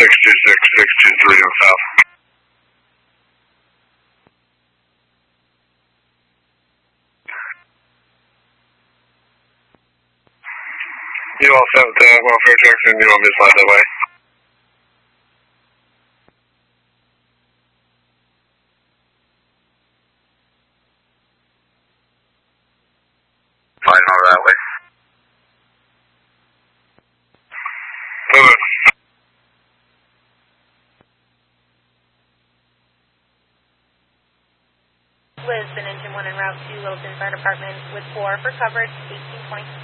626, 623 on south. You all set with welfare checks, and you want me to slide that way? Fine, all that way. Move it. Lisbon, Engine 1 en route to Littleton Fire Department with 4 for coverage, 1820.